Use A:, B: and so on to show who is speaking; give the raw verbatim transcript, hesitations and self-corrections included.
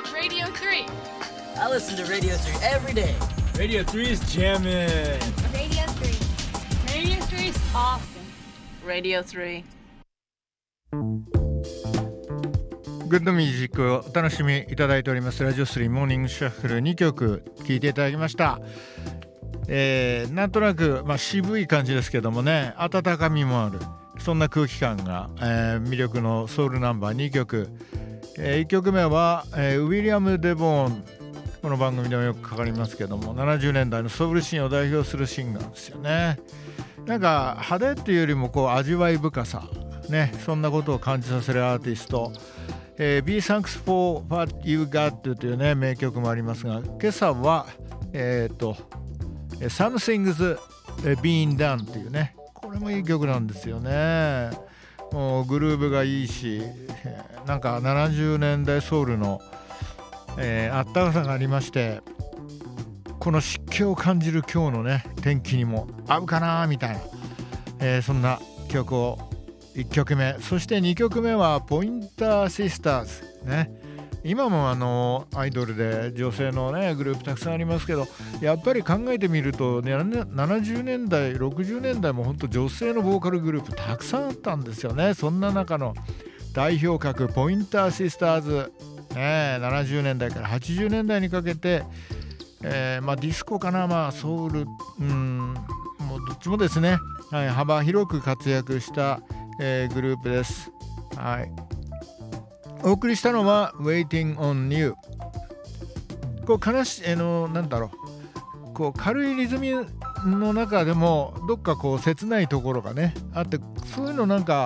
A: about Radio three?
B: I listen to Radio three every day.
C: Radio three is jamming.
D: Radio three.
A: Radio three is awesome.
E: Radio three。
F: グッドミュージックをお楽しみいただいておりますラジオスリーモーニングシャッフルにきょく聴いていただきました。えー、なんとなく、まあ、渋い感じですけどもね、温かみもあるそんな空気感が、えー、魅力のソウルナンバーにきょく、えー、いっきょくめは、えー、ウィリアム・デボーン。この番組でもよくかかりますけどもななじゅうねんだいのソウルシーンを代表するシンガーですよね。なんか派手っていうよりもこう味わい深さね、そんなことを感じさせるアーティスト、えー、Be Thanks for What You Got というね名曲もありますが、今朝はえっ、ー、と Something's Been Done っていうね、これもいい曲なんですよね。もうグルーヴがいいし、なんかななじゅうねんだいソウルの、えー、あったかさがありまして、この湿気を感じる今日のね天気にも合うかなみたいな、えー、そんな曲をいっきょくめ、そしてにきょくめはポインターシスターズね。今もあのアイドルで女性のねグループたくさんありますけど、やっぱり考えてみると、ね、ななじゅうねんだいろくじゅうねんだいも本当女性のボーカルグループたくさんあったんですよね。そんな中の代表格ポインターシスターズ、ね、ななじゅうねんだいからはちじゅうねんだいにかけて、えーまあ、ディスコかな、まあ、ソウル、うん、もうどっちもですね、はい、幅広く活躍した、えー、グループです。はい、お送りしたのは Waiting on You。 こう悲しい、えー、のなんだろう、こう軽いリズムの中でもどっかこう切ないところがねあって、そういうのなんか